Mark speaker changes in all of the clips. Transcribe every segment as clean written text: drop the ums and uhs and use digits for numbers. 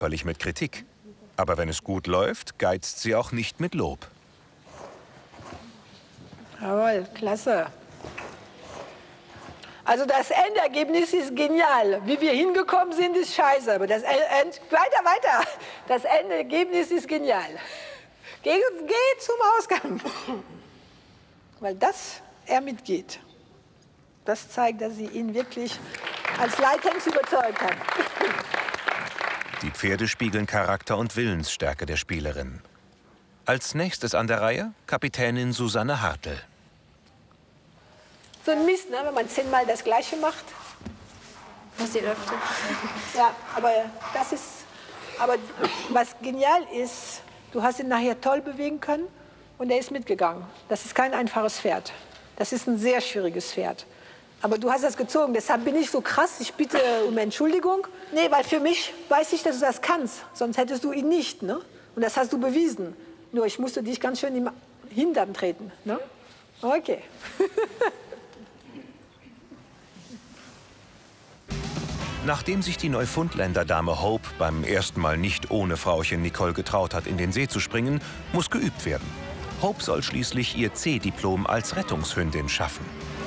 Speaker 1: zimperlich mit Kritik. Aber wenn es gut läuft, geizt sie auch nicht mit Lob.
Speaker 2: Jawohl, klasse. Also das Endergebnis ist genial. Wie wir hingekommen sind, ist scheiße. Aber das weiter. Das Endergebnis ist genial. Geh zum Ausgang. Weil er mitgeht. Das zeigt, dass sie ihn wirklich als Leithengst überzeugt hat.
Speaker 1: Die Pferde spiegeln Charakter und Willensstärke der Spielerin. Als nächstes an der Reihe Kapitänin Susanne Hartl.
Speaker 2: So ein Mist, ne, wenn man 10-mal das Gleiche macht.
Speaker 3: Passiert öfter.
Speaker 2: Ja, aber was genial ist, du hast ihn nachher toll bewegen können und er ist mitgegangen. Das ist kein einfaches Pferd. Das ist ein sehr schwieriges Pferd. Aber du hast das gezogen, deshalb bin ich so krass. Ich bitte um Entschuldigung. Nee, weil für mich weiß ich, dass du das kannst. Sonst hättest du ihn nicht, ne? Und das hast du bewiesen. Nur ich musste dich ganz schön im Hintern treten, ne? Okay.
Speaker 1: Nachdem sich die Neufundländer-Dame Hope beim ersten Mal nicht ohne Frauchen Nicole getraut hat, in den See zu springen, muss geübt werden. Hope soll schließlich ihr C-Diplom als Rettungshündin schaffen.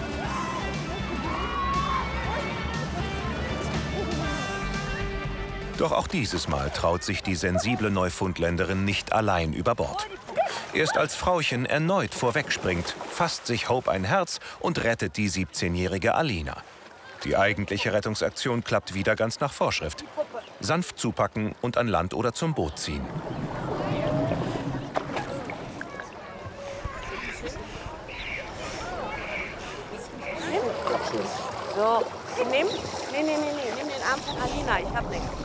Speaker 1: Doch auch dieses Mal traut sich die sensible Neufundländerin nicht allein über Bord. Erst als Frauchen erneut vorwegspringt, fasst sich Hope ein Herz und rettet die 17-jährige Alina. Die eigentliche Rettungsaktion klappt wieder ganz nach Vorschrift. Sanft zupacken und an Land oder zum Boot ziehen.
Speaker 4: So, nimm den Arm von Alina, ich hab nichts.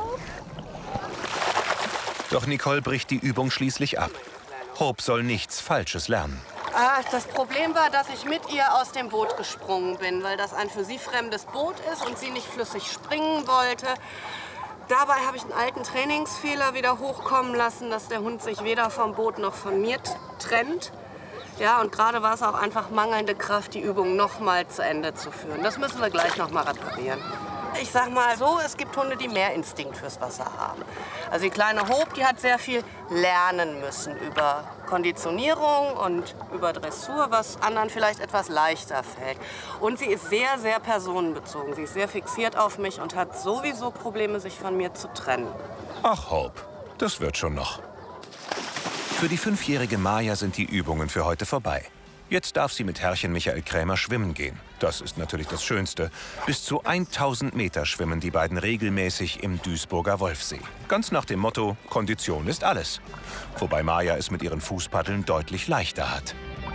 Speaker 1: Doch Nicole bricht die Übung schließlich ab. Hope soll nichts Falsches lernen.
Speaker 4: Das Problem war, dass ich mit ihr aus dem Boot gesprungen bin, weil das ein für sie fremdes Boot ist und sie nicht flüssig springen wollte. Dabei habe ich einen alten Trainingsfehler wieder hochkommen lassen, dass der Hund sich weder vom Boot noch von mir trennt. Ja, und gerade war es auch einfach mangelnde Kraft, die Übung noch mal zu Ende zu führen. Das müssen wir gleich noch mal reparieren. Ich sag mal so, es gibt Hunde, die mehr Instinkt fürs Wasser haben. Also die kleine Hope, die hat sehr viel lernen müssen über Konditionierung und über Dressur, was anderen vielleicht etwas leichter fällt. Und sie ist sehr, sehr personenbezogen. Sie ist sehr fixiert auf mich und hat sowieso Probleme, sich von mir zu trennen.
Speaker 1: Ach, Hope, das wird schon noch. Für die 5-jährige Maja sind die Übungen für heute vorbei. Jetzt darf sie mit Herrchen Michael Krämer schwimmen gehen. Das ist natürlich das Schönste. Bis zu 1000 Meter schwimmen die beiden regelmäßig im Duisburger Wolfsee. Ganz nach dem Motto, Kondition ist alles. Wobei Maja es mit ihren Fußpaddeln deutlich leichter hat.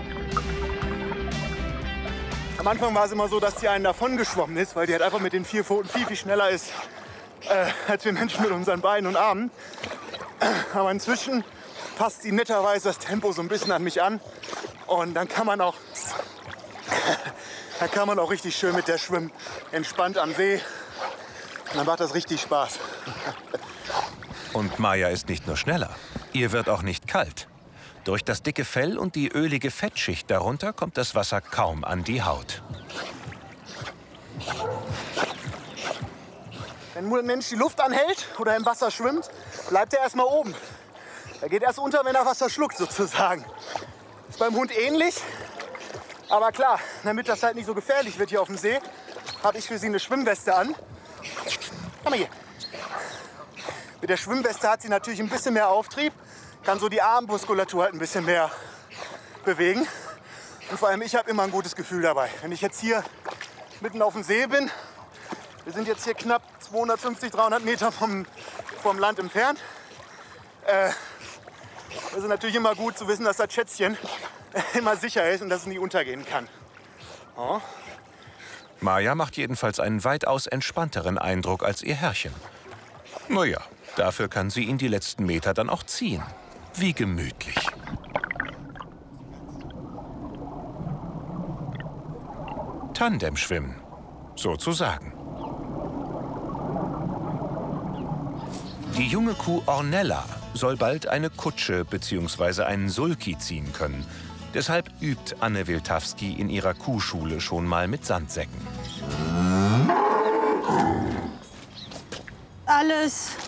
Speaker 5: Am Anfang war es immer so, dass die einen davon geschwommen ist, weil die halt einfach mit den 4 Pfoten viel, viel schneller ist, als wir Menschen mit unseren Beinen und Armen. Aber inzwischen passt sie netterweise das Tempo so ein bisschen an mich an. Und dann kann man auch richtig schön mit der schwimmen, entspannt am See. Und dann macht das richtig Spaß.
Speaker 1: Und Maja ist nicht nur schneller, ihr wird auch nicht kalt. Durch das dicke Fell und die ölige Fettschicht darunter kommt das Wasser kaum an die Haut.
Speaker 5: Wenn ein Mensch die Luft anhält oder im Wasser schwimmt, bleibt er erstmal oben. Er geht erst unter, wenn er Wasser schluckt, sozusagen. Ist beim Hund ähnlich. Aber klar, damit das halt nicht so gefährlich wird hier auf dem See, habe ich für sie eine Schwimmweste an. Komm mal hier. Mit der Schwimmweste hat sie natürlich ein bisschen mehr Auftrieb, kann so die Armmuskulatur halt ein bisschen mehr bewegen. Und vor allem ich habe immer ein gutes Gefühl dabei. Wenn ich jetzt hier mitten auf dem See bin, wir sind jetzt hier knapp 250, 300 Meter vom Land entfernt. Es ist natürlich immer gut zu wissen, dass das Schätzchen immer sicher ist und dass es nie untergehen kann. Oh.
Speaker 1: Maja macht jedenfalls einen weitaus entspannteren Eindruck als ihr Herrchen. Naja, dafür kann sie ihn die letzten Meter dann auch ziehen. Wie gemütlich. Tandemschwimmen, sozusagen. Die junge Kuh Ornella soll bald eine Kutsche bzw. einen Sulki ziehen können. Deshalb übt Anne Wiltawski in ihrer Kuhschule schon mal mit Sandsäcken.
Speaker 3: Alles